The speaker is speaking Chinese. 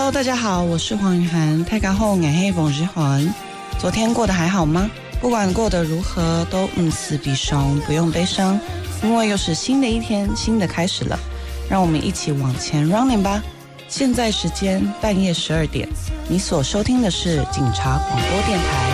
Hello， 大家好，我是黄雨涵。大家好，我是冯日涵。昨天过得还好吗？不管过得如何，都死比伤，不用悲伤，因为又是新的一天，新的开始了。让我们一起往前 running 吧。现在时间半夜12点，你所收听的是警察广播电台。